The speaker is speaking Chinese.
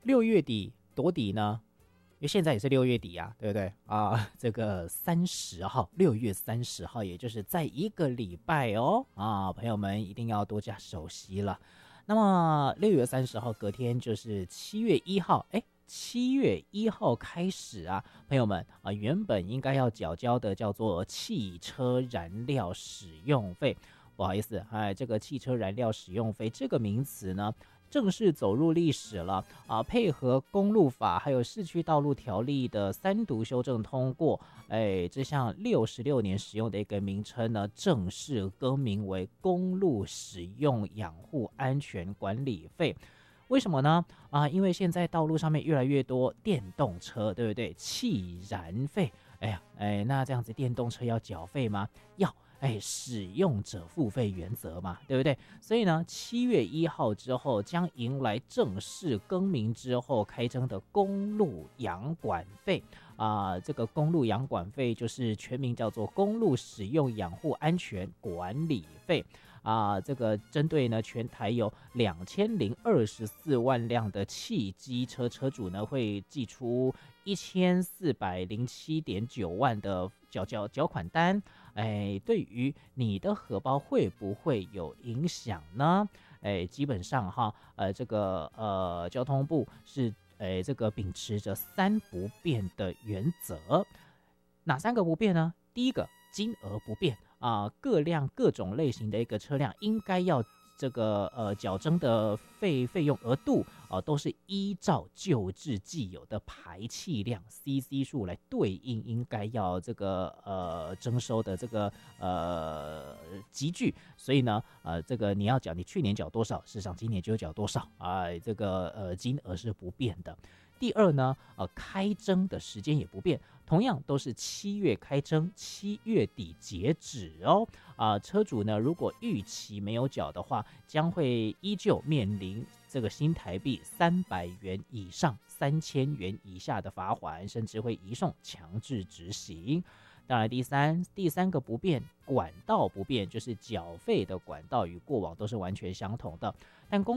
月底多底呢？因为现在也是6月底啊，对不对啊？这个30号，6月30号，也就是在1个礼拜哦啊，朋友们一定要多加熟悉了。那么6月30号隔天就是7月1号，7月1号开始啊，朋友们啊，原本应该要缴交的叫做汽车燃料使用费，不好意思，这个汽车燃料使用费这个名词呢，正式走入历史了啊！配合公路法还有市区道路条例的3读修正通过，这项66年使用的一个名称呢，正式更名为公路使用养护安全管理费。为什么呢？因为现在道路上面越来越多电动车，对不对？汽燃费，那这样子电动车要缴费吗？要。使用者付费原则嘛，对不对？所以呢，7月1号之后将迎来正式更名之后开征的公路养管费这个公路养管费就是全名叫做公路使用养护安全管理费这个针对呢全台有2024万辆的汽机车车主呢，会寄出1407.9万的缴款单。对于你的荷包会不会有影响呢？基本上这个交通部是这个秉持着3不变的原则。哪3个不变呢？第一个，金额不变各辆各种类型的一个车辆应该要这个缴征的费用额度都是依照旧制既有的排气量 CC 数来对应，应该要这个征收的这个集聚。所以呢这个你要缴，你去年缴多少，事实上今年就缴多少这个金额是不变的。第二呢开征的时间也不变，同样都是7月开征，7月底截止哦车主呢如果逾期没有缴的话，将会依旧面临这个新台币300元以上3000元以下的罚款，甚至会移送强制执行。当然第三个不变，管道不变，就是缴费的管道与过往都是完全相同的。但公